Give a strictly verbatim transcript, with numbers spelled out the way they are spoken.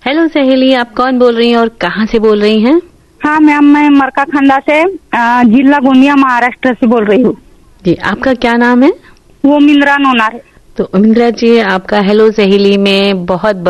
Hello सहेली, आप कौन बोल रही हैं और कहाँ से बोल रही हैं? हाँ मैम, मैं मरका खंडा से जिला गोंदिया महाराष्ट्र से बोल रही हूँ। जी, आपका क्या नाम है? वो मिंद्रा नोनार है। तो मिंद्रा जी, आपका हेलो सहेली में बहुत